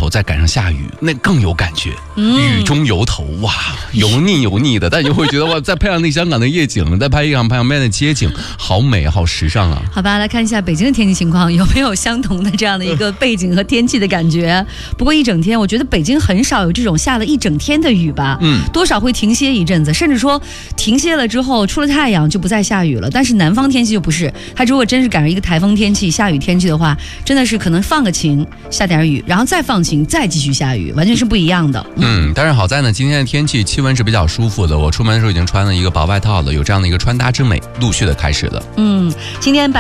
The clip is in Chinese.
头再赶上下雨，那更有感觉。雨中游头，哇，油腻的，但你会觉得哇，再配上那香港的夜景，再配上旁边的街景，好美，好时尚啊！ 好吧，来看一下北京的天气情况，有没有相同的这样的一个背景和天气的感觉？不过一整天，我觉得北京很少有这种下了一整天的雨吧，多少会停歇一阵子，甚至说停歇了之后出了太阳就不再下雨了。但是南方天气就不是，它如果真是赶上一个台风天气、下雨天气的话，真的是可能放个晴，下点雨，然后再放晴，再继续下雨，完全是不一样的。 但是好在呢，今天的天气气温是比较舒服的，我出门的时候已经穿了一个薄外套了，有这样的一个穿搭之美，陆续的开始了。 今天